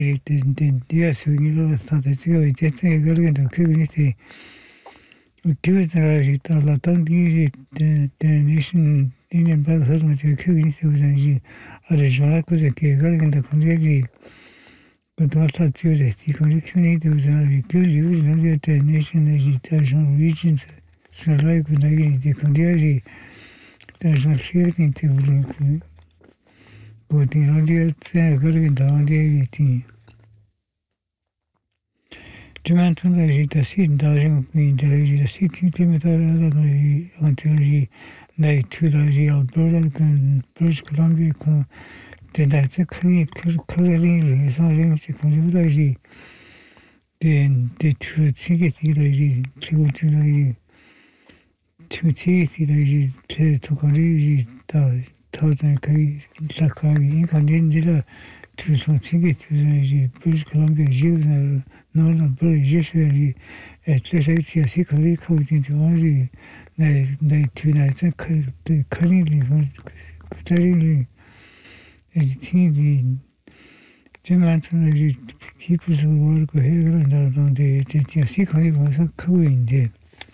Dia swingilo strategico e tete galgendo community Activity la tangi the nation Indian Brotherhood with the community was a regional cause che galgendo condivi Controlta Tuesday, the community was a good use of the nation agitation regions so like the condivi there's no feeling to but in India galgendo on the Dimensionally, the seed doesn't mean the seed kilometer until they to the Alberta and British Columbia that's a clearly something to consider then the two tickets to consider the thousand Sakai inconvenient to some tickets to British Columbia use non British at least a secret code into only they two nights currently as the dimensionally people who work here and on the secret was a coin there.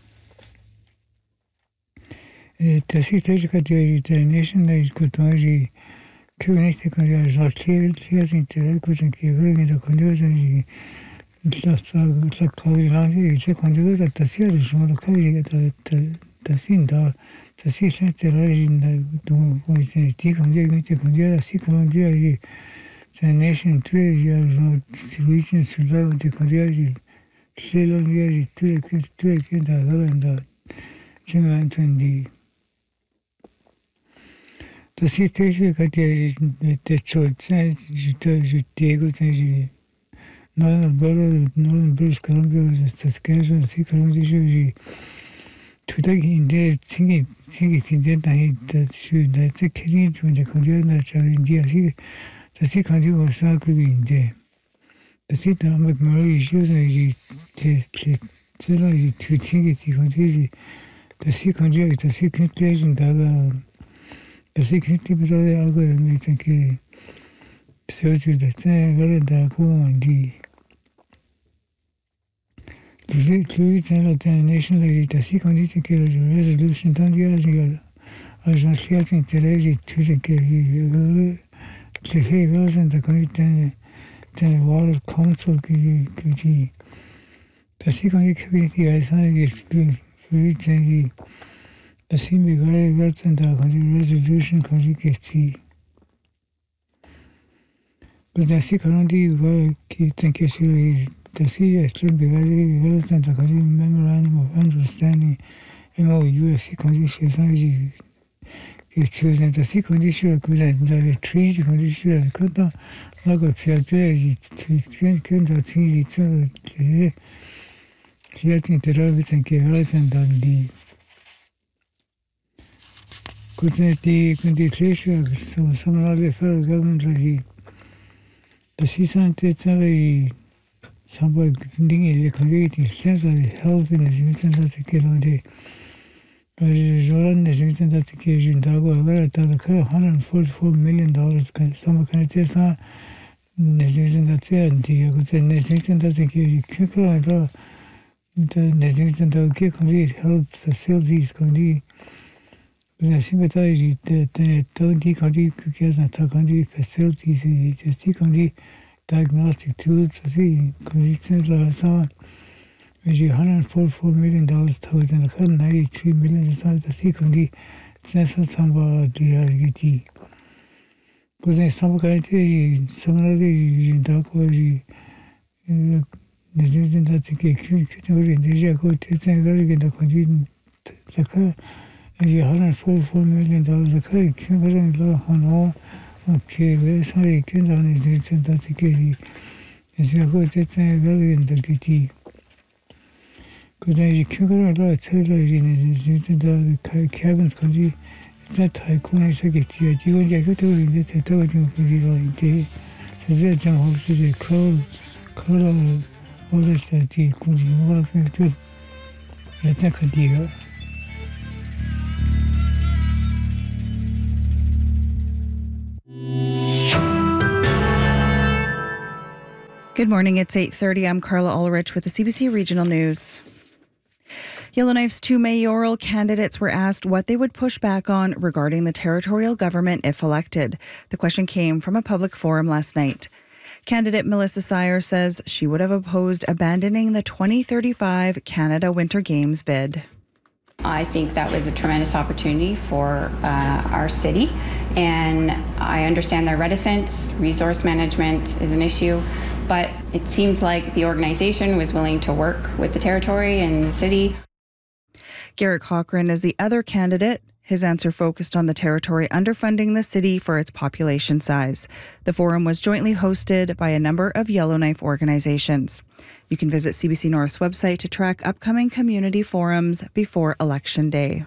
The situation the nation is good to community conditions are clear into couldn't give the conditions la causa c'è quando da sia sono cose da sin da si sente la come si dice la si come dire the nation to ya situation sulla di cose se lo dire tu che da da c'è anche the situation che the church je diego Northern British Columbia was Saskatchewan, Secret to take in there, thinking that should that's a Canadian to the Canadian India. The second was not in there. The seat of McMurray is using to think it the second year, the second place in the second tip of the algorithm, I think. So to the thing, the go on the national the second resolution done the other as not getting to the Clefagos and the committee the Water Council the second committee I signed is good the same very well and the resolution committee. But the second think the sea should be very relevant according memorandum of understanding MOU conditions choosing the sea condition the tree condition could not look to creating the rabbits and relevant on the could be condition so some other federal government the season totally somewhat the community center health in the season that the kilo day. Jordan is written that the occasion Dago $144 million some kind of test the season that the season that the occasion the season that the health facilities community the sympathize the Tony County Cookers and County facilities, the County diagnostic tools, the conditions $144 million, $193 million, the County census about the RGT. Because some kind of some other Daco, the season that the go to the condition, the $144 million a current law on all okay, sorry, can on is that's a key. Is a good value in the GT. Because I current law television is the cabins country. It's not tycoon is a get you. You get to read it. I told you for the day. So that John Hobbs is a crowd, all this that he could be more of it too. Let's not continue. Good morning, it's 8:30. I'm Carla Ulrich with the CBC Regional News. Yellowknife's two mayoral candidates were asked what they would push back on regarding the territorial government if elected. The question came from a public forum last night. Candidate Melissa Sire says she would have opposed abandoning the 2035 Canada Winter Games bid. I think that was a tremendous opportunity for our city, and I understand their reticence. Resource management is an issue, but it seemed like the organization was willing to work with the territory and the city. Garrett Cochran is the other candidate. His answer focused on the territory underfunding the city for its population size. The forum was jointly hosted by a number of Yellowknife organizations. You can visit CBC North's website to track upcoming community forums before Election Day.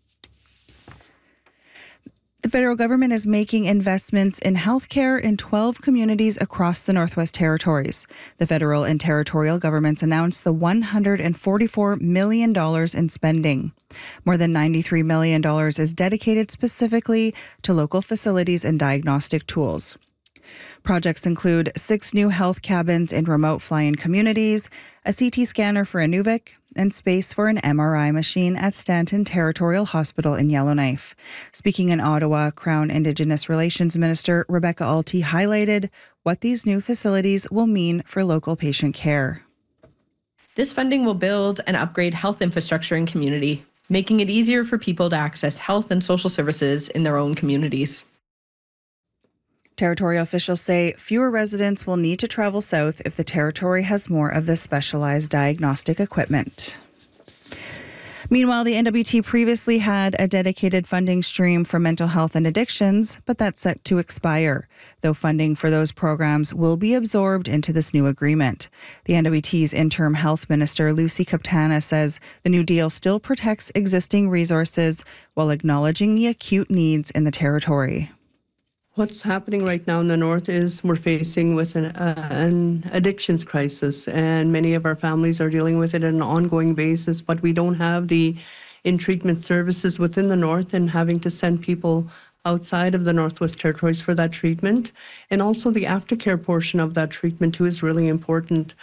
The federal government is making investments in healthcare in 12 communities across the Northwest Territories. The federal and territorial governments announced the $144 million in spending. More than $93 million is dedicated specifically to local facilities and diagnostic tools. Projects include 6 new health cabins in remote fly-in communities, a CT scanner for Inuvik, and space for an MRI machine at Stanton Territorial Hospital in Yellowknife. Speaking in Ottawa, Crown Indigenous Relations Minister Rebecca Alty highlighted what these new facilities will mean for local patient care. This funding will build and upgrade health infrastructure in community, making it easier for people to access health and social services in their own communities. Territorial officials say fewer residents will need to travel south if the territory has more of this specialized diagnostic equipment. Meanwhile, the NWT previously had a dedicated funding stream for mental health and addictions, but that's set to expire, though funding for those programs will be absorbed into this new agreement. The NWT's interim health minister, Lucy Kaptana, says the new deal still protects existing resources while acknowledging the acute needs in the territory. What's happening right now in the North is we're facing with an addictions crisis, and many of our families are dealing with it on an ongoing basis, but we don't have the in-treatment services within the North and having to send people outside of the Northwest Territories for that treatment. And also the aftercare portion of that treatment too is really important.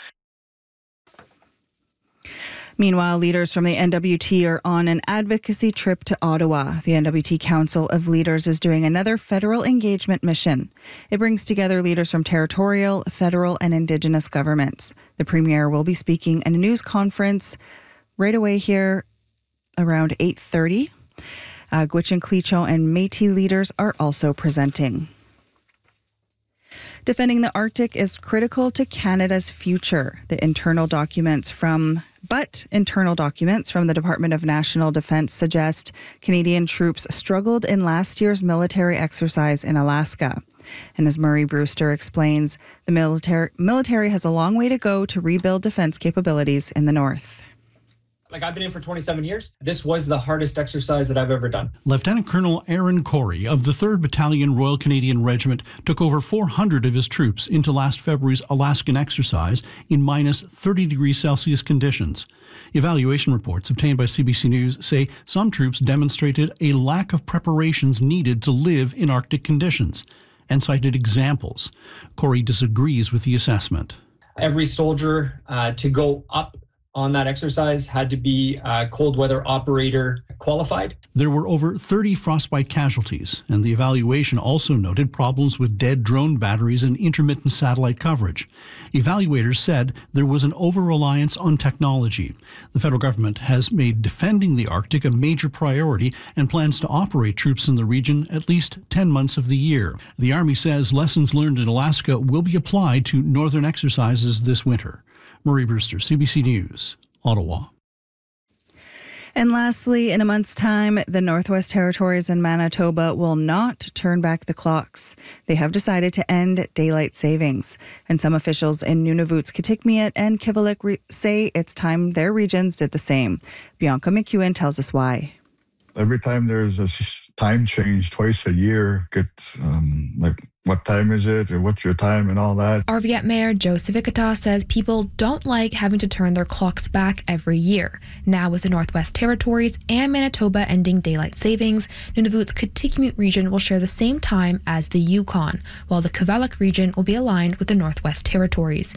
Meanwhile, leaders from the NWT are on an advocacy trip to Ottawa. The NWT Council of Leaders is doing another federal engagement mission. It brings together leaders from territorial, federal, and Indigenous governments. The Premier will be speaking at a news conference right away here around 8:30. Gwich'in, Cleacho, and Métis leaders are also presenting. Defending the Arctic is critical to Canada's future. Internal documents from the Department of National Defence suggest Canadian troops struggled in last year's military exercise in Alaska. And as Murray Brewster explains, the military has a long way to go to rebuild defence capabilities in the North. I've been in for 27 years. This was the hardest exercise that I've ever done. Lieutenant Colonel Aaron Corey of the 3rd Battalion Royal Canadian Regiment took over 400 of his troops into last February's Alaskan exercise in minus 30 degrees Celsius conditions. Evaluation reports obtained by CBC News say some troops demonstrated a lack of preparations needed to live in Arctic conditions and cited examples. Corey disagrees with the assessment. Every soldier to go up on that exercise had to be cold weather operator qualified. There were over 30 frostbite casualties, and the evaluation also noted problems with dead drone batteries and intermittent satellite coverage. Evaluators said there was an over-reliance on technology. The federal government has made defending the Arctic a major priority and plans to operate troops in the region at least 10 months of the year. The Army says lessons learned in Alaska will be applied to northern exercises this winter. Murray Brewster, CBC News, Ottawa. And lastly, in a month's time, the Northwest Territories and Manitoba will not turn back the clocks. They have decided to end daylight savings. And some officials in Nunavut's Kitikmeot and Kivalliq say it's time their regions did the same. Bianca McEwen tells us why. Every time there's a time change twice a year, what time is it or what's your time and all that. Arviat Mayor Joe Civickata says people don't like having to turn their clocks back every year. Now with the Northwest Territories and Manitoba ending daylight savings, Nunavut's Kitikmeot region will share the same time as the Yukon, while the Kivalliq region will be aligned with the Northwest Territories.